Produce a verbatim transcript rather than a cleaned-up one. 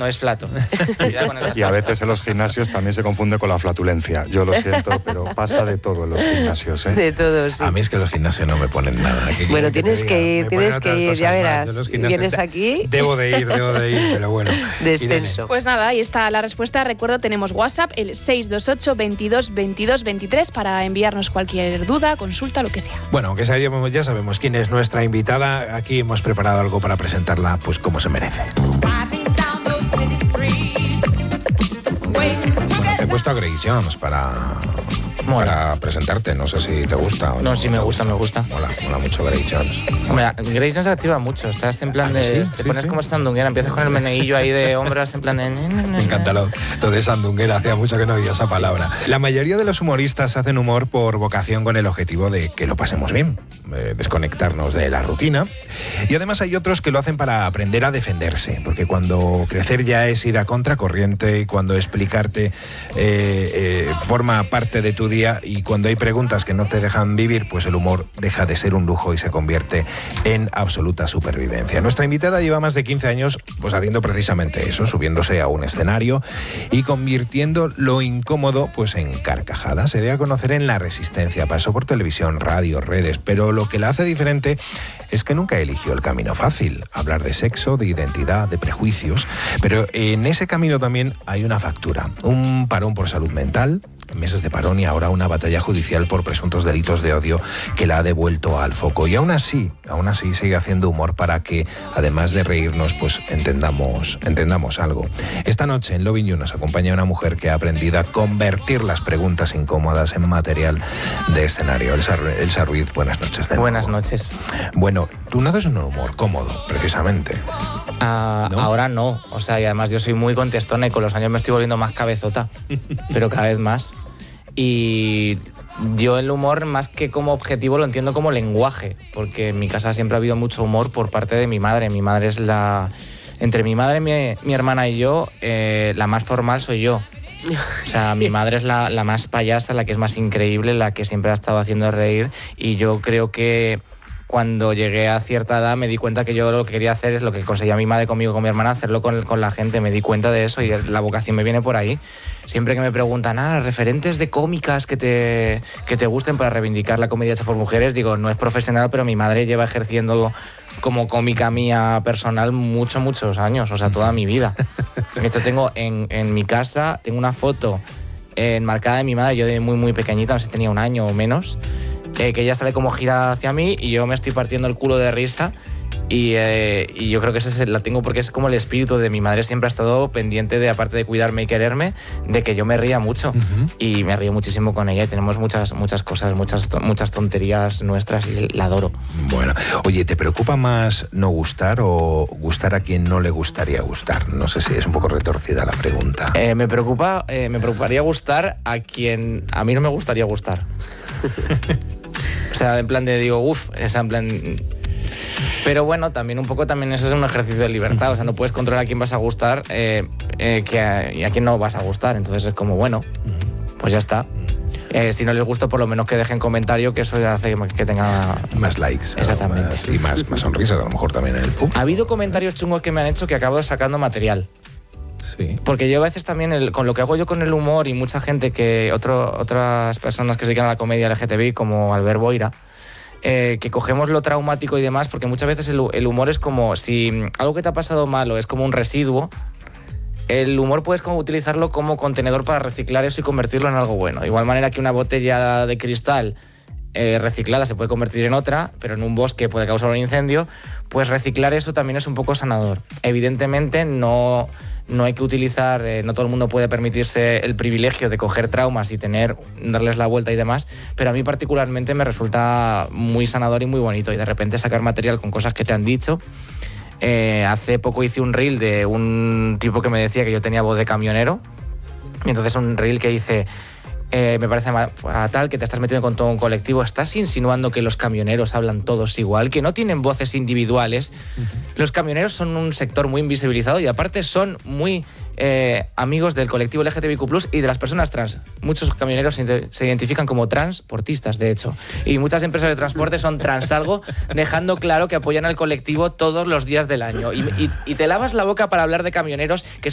no es flato. Y a veces en los gimnasios también se confunde con la flatulencia. Yo lo siento, pero pasa de todo en los gimnasios, ¿eh? De todo, sí. A mí es que los gimnasios no me ponen nada. ¿Qué bueno, tienes que, que ir, tienes que ir, ya verás. Vienes aquí. Debo de ir, debo de ir, pero bueno. Descenso. Pues nada, ahí está la respuesta. Recuerdo, tenemos WhatsApp, el seis dos ocho, veintidós, veintidós, veintitrés, para enviarnos cualquier duda, consulta, lo que sea. Bueno, aunque sabemos, ya sabemos quién es nuestra invitada, aquí hemos preparado algo para presentarla, pues como se merece. Bueno, te he puesto a Grace Jones para, para presentarte, no sé si te gusta o no. No, sí me gusta, gusta, me gusta. Mola, mola mucho Grace Jones. Hombre, Grace Jones activa mucho, estás en plan de... Sí, te sí, pones sí. como sandunguera, empiezas con el meneguillo ahí de hombros en plan de... Me encanta lo, lo de sandunguera, hacía mucho que no oía esa palabra. La mayoría de los humoristas hacen humor por vocación con el objetivo de que lo pasemos bien, eh, desconectarnos de la rutina. Y además hay otros que lo hacen para aprender a defenderse, porque cuando crecer ya es ir a contracorriente y cuando explicarte eh, eh, forma parte de tu día, y cuando hay preguntas que no te dejan vivir, pues el humor deja de ser un lujo y se convierte en absoluta supervivencia. Nuestra invitada lleva más de quince años pues haciendo precisamente eso, subiéndose a un escenario y convirtiendo lo incómodo pues en carcajadas. Se dio a conocer en La Resistencia, pasó por televisión, radio, redes, pero lo que la hace diferente es que nunca eligió el camino fácil, hablar de sexo, de identidad, de prejuicios, pero en ese camino también hay una factura, un parón por salud mental, meses de parón y ahora una batalla judicial por presuntos delitos de odio que la ha devuelto al foco. Y aún así, aún así sigue haciendo humor para que, además de reírnos, pues entendamos, entendamos algo. Esta noche en Lovin' You nos acompaña una mujer que ha aprendido a convertir las preguntas incómodas en material de escenario. Elsa, Elsa Ruiz, buenas noches. De Buenas nuevo. noches. Bueno, tú no haces un humor cómodo, precisamente. Ah, ¿No? Ahora no, o sea, y además yo soy muy contestona y con los años me estoy volviendo más cabezota, pero cada vez más. Y yo el humor, más que como objetivo, lo entiendo como lenguaje, porque en mi casa siempre ha habido mucho humor por parte de mi madre. Mi madre es la... Entre mi madre, mi, mi hermana y yo, eh, la más formal soy yo. O sea, sí. Mi madre es la, la más payasa, la que es más increíble, la que siempre ha estado haciendo reír, y yo creo que cuando llegué a cierta edad me di cuenta que yo lo que quería hacer es lo que conseguía mi madre conmigo, con mi hermana, hacerlo con, con la gente. Me di cuenta de eso y la vocación me viene por ahí. Siempre que me preguntan, ah, referentes de cómicas que te, que te gusten para reivindicar la comedia hecha por mujeres, digo, no es profesional, pero mi madre lleva ejerciendo como cómica mía personal muchos, muchos años, o sea, toda mi vida. Esto tengo en, en mi casa, tengo una foto enmarcada de mi madre, yo de muy, muy pequeñita, no sé si tenía un año o menos, Eh, que ella sale como gira hacia mí y yo me estoy partiendo el culo de risa y, eh, y yo creo que esa la tengo porque es como el espíritu de mi madre. Siempre ha estado pendiente de, aparte de cuidarme y quererme, de que yo me ría mucho. Uh-huh. Y me río muchísimo con ella y tenemos muchas, muchas cosas, muchas, muchas tonterías nuestras y la adoro. Bueno, oye, ¿te preocupa más no gustar o gustar a quien no le gustaría gustar? No sé si es un poco retorcida la pregunta. Eh, me preocupa, eh, me preocuparía gustar a quien a mí no me gustaría gustar. O sea, en plan de digo, uff, está en plan... Pero bueno, también un poco también eso es un ejercicio de libertad. O sea, no puedes controlar a quién vas a gustar eh, eh, que a, y a quién no vas a gustar. Entonces es como, bueno, pues ya está. Eh, si no les gusta, por lo menos que dejen comentario, que eso hace que tenga... Más likes. Exactamente. Más, y más, más sonrisas, a lo mejor también en el pub. Ha habido comentarios chungos que me han hecho que acabo sacando material. Sí. Porque yo a veces también, el, con lo que hago yo con el humor y mucha gente, que otro, otras personas que se dedican a la comedia L G T B I, como Albert Boira, eh, que cogemos lo traumático y demás, porque muchas veces el, el humor es como, si algo que te ha pasado malo es como un residuo, el humor puedes como utilizarlo como contenedor para reciclar eso y convertirlo en algo bueno. De igual manera que una botella de cristal eh, reciclada se puede convertir en otra, pero en un bosque puede causar un incendio, pues reciclar eso también es un poco sanador. Evidentemente no... No hay que utilizar, eh, no todo el mundo puede permitirse el privilegio de coger traumas y tener, darles la vuelta y demás, pero a mí particularmente me resulta muy sanador y muy bonito, y de repente sacar material con cosas que te han dicho. Eh, hace poco hice un reel de un tipo que me decía que yo tenía voz de camionero, y entonces un reel que hice... Eh, me parece fatal que te estás metiendo con todo un colectivo. Estás insinuando que los camioneros hablan todos igual, que no tienen voces individuales. Uh-huh. Los camioneros son un sector muy invisibilizado y aparte son muy eh, amigos del colectivo L G T B I Q plus, y de las personas trans. Muchos camioneros se, se identifican como transportistas, de hecho. Y muchas empresas de transporte son transalgo, dejando claro que apoyan al colectivo todos los días del año. Y, y, y te lavas la boca para hablar de camioneros que